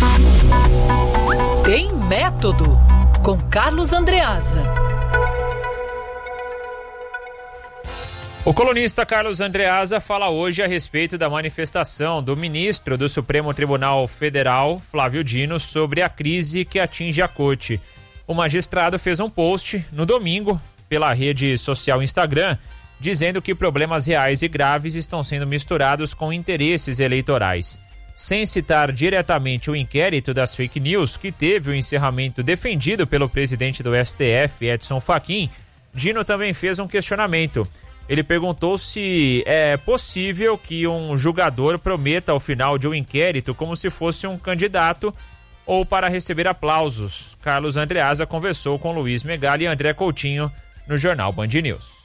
Tem Método, com Carlos Andreasa. O colunista Carlos Andreasa fala hoje a respeito da manifestação do ministro do Supremo Tribunal Federal, Flávio Dino, sobre a crise que atinge a corte. O magistrado fez um post no domingo pela rede social Instagram, dizendo que problemas reais e graves estão sendo misturados com interesses eleitorais. Sem citar diretamente o inquérito das fake news, que teve o encerramento defendido pelo presidente do STF, Edson Fachin, Dino também fez um questionamento. Ele perguntou se é possível que um julgador prometa ao final de um inquérito como se fosse um candidato ou para receber aplausos. Carlos Andreasa conversou com Luiz Megali e André Coutinho no jornal Band News.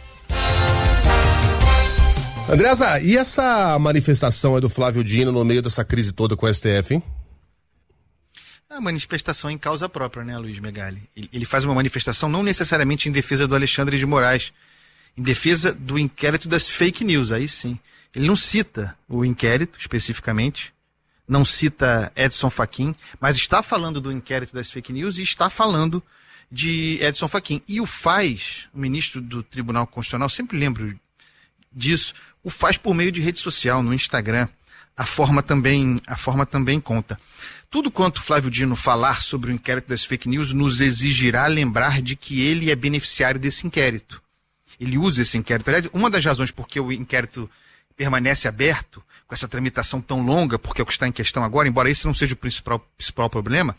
Andreasa, e essa manifestação aí do Flávio Dino no meio dessa crise toda com o STF, hein? A manifestação em causa própria, né, Luiz Megali? Ele faz uma manifestação não necessariamente em defesa do Alexandre de Moraes, em defesa do inquérito das fake news, aí sim. Ele não cita o inquérito especificamente, não cita Edson Fachin, mas está falando do inquérito das fake news e está falando de Edson Fachin. E o ministro do Tribunal Constitucional, sempre lembro disso, o faz por meio de rede social, no Instagram. A forma também conta. Tudo quanto Flávio Dino falar sobre o inquérito das fake news nos exigirá lembrar de que ele é beneficiário desse inquérito. Ele usa esse inquérito. Aliás, uma das razões por que o inquérito permanece aberto, com essa tramitação tão longa, porque é o que está em questão agora, embora esse não seja o principal problema,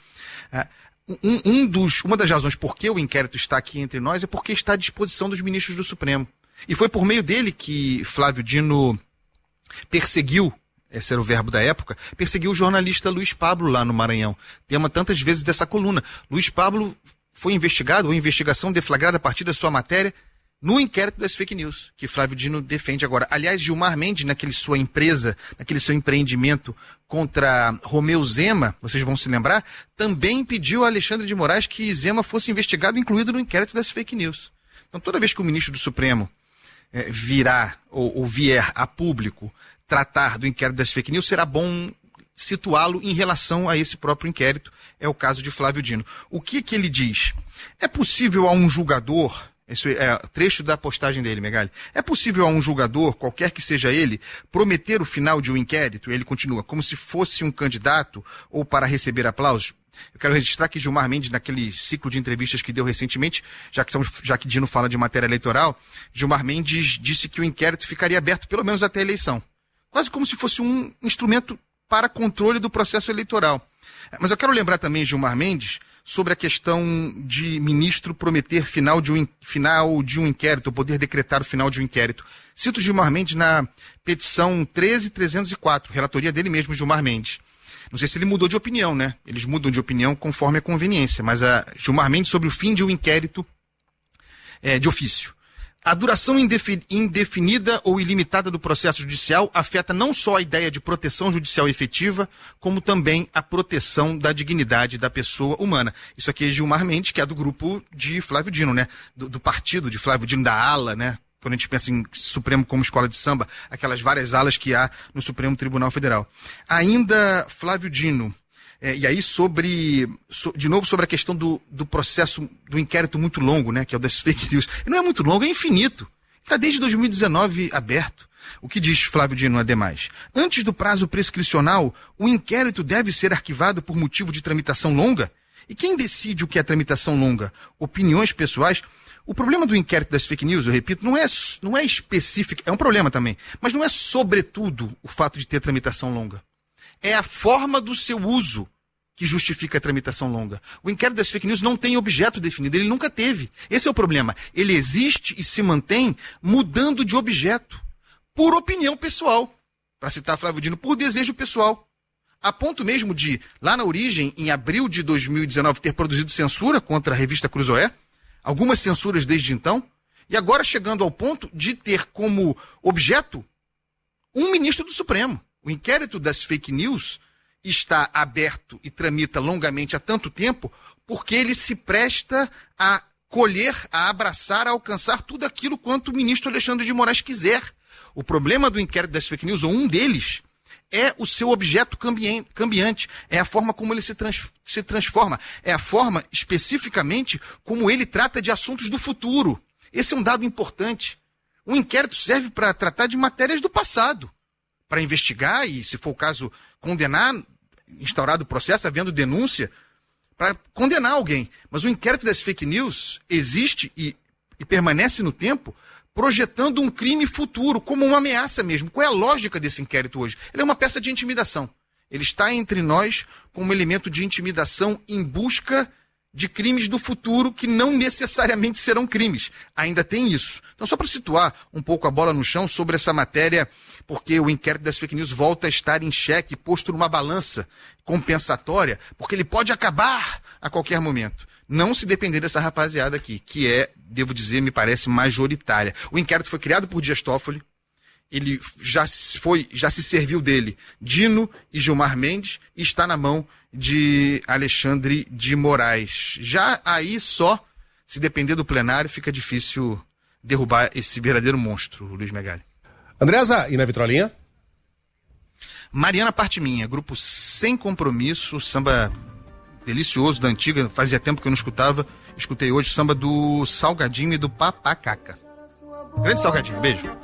uma das razões por que o inquérito está aqui entre nós é porque está à disposição dos ministros do Supremo. E foi por meio dele que Flávio Dino perseguiu, esse era o verbo da época, perseguiu o jornalista Luiz Pablo lá no Maranhão. Tema tantas vezes dessa coluna. Luiz Pablo foi investigado, ou investigação deflagrada a partir da sua matéria, no inquérito das fake news, que Flávio Dino defende agora. Aliás, Gilmar Mendes, naquele seu empreendimento contra Romeu Zema, vocês vão se lembrar, também pediu a Alexandre de Moraes que Zema fosse investigado, incluído no inquérito das fake news. Então, toda vez que o ministro do Supremo virá ou vier a público tratar do inquérito das fake news, será bom situá-lo em relação a esse próprio inquérito. É o caso de Flávio Dino. O que ele diz? É possível a um julgador... Esse é trecho da postagem dele, Megali. É possível a um julgador, qualquer que seja ele, prometer o final de um inquérito, ele continua, como se fosse um candidato ou para receber aplausos? Eu quero registrar que Gilmar Mendes, naquele ciclo de entrevistas que deu recentemente, já que Dino fala de matéria eleitoral, Gilmar Mendes disse que o inquérito ficaria aberto pelo menos até a eleição. Quase como se fosse um instrumento para controle do processo eleitoral. Mas eu quero lembrar também, Gilmar Mendes, sobre a questão de ministro prometer final de um inquérito, poder decretar o final de um inquérito. Cito Gilmar Mendes na petição 13.304, relatoria dele mesmo, Gilmar Mendes. Não sei se ele mudou de opinião, né? Eles mudam de opinião conforme a conveniência, mas a Gilmar Mendes sobre o fim de um inquérito de ofício. A duração indefinida ou ilimitada do processo judicial afeta não só a ideia de proteção judicial efetiva, como também a proteção da dignidade da pessoa humana. Isso aqui é Gilmar Mendes, que é do grupo de Flávio Dino, né? Do partido de Flávio Dino, da ala, né? Quando a gente pensa em Supremo como escola de samba, aquelas várias alas que há no Supremo Tribunal Federal. Ainda Flávio Dino, e aí de novo sobre a questão do processo, do inquérito muito longo, né, que é o das fake news. Não é muito longo, é infinito. Está desde 2019 aberto. O que diz Flávio Dino, ademais? Antes do prazo prescricional, o inquérito deve ser arquivado por motivo de tramitação longa? E quem decide o que é tramitação longa? Opiniões pessoais? O problema do inquérito das fake news, eu repito, não é específico, é um problema também, mas não é sobretudo o fato de ter tramitação longa. É a forma do seu uso que justifica a tramitação longa. O inquérito das fake news não tem objeto definido, ele nunca teve. Esse é o problema. Ele existe e se mantém mudando de objeto, por opinião pessoal. Para citar Flávio Dino, por desejo pessoal. A ponto mesmo de, lá na origem, em abril de 2019, ter produzido censura contra a revista Cruzoé, algumas censuras desde então, e agora chegando ao ponto de ter como objeto um ministro do Supremo. O inquérito das fake news está aberto e tramita longamente há tanto tempo porque ele se presta a colher, a abraçar, a alcançar tudo aquilo quanto o ministro Alexandre de Moraes quiser. O problema do inquérito das fake news, ou um deles, é o seu objeto cambiante, é a forma como ele se transforma, é a forma, especificamente, como ele trata de assuntos do futuro. Esse é um dado importante. O inquérito serve para tratar de matérias do passado, para investigar e, se for o caso, condenar, instaurado o processo, havendo denúncia, para condenar alguém. Mas o inquérito das fake news existe e permanece no tempo, projetando um crime futuro, como uma ameaça mesmo. Qual é a lógica desse inquérito hoje? Ele é uma peça de intimidação. Ele está entre nós como um elemento de intimidação em busca de crimes do futuro que não necessariamente serão crimes. Ainda tem isso. Então, só para situar um pouco a bola no chão sobre essa matéria, porque o inquérito das fake news volta a estar em xeque, posto numa balança compensatória, porque ele pode acabar a qualquer momento. Não se depender dessa rapaziada aqui, que é, devo dizer, me parece majoritária. O inquérito foi criado por Dias Toffoli, ele já se serviu dele Dino e Gilmar Mendes, e está na mão de Alexandre de Moraes. Já aí só, se depender do plenário, fica difícil derrubar esse verdadeiro monstro, Luiz Megali. Andreasa, e na vitrolinha? Mariana Parte Minha, grupo Sem Compromisso, samba delicioso da antiga, fazia tempo que eu não escutava, escutei hoje, samba do Salgadinho e do Papacaca. Grande Salgadinho, beijo.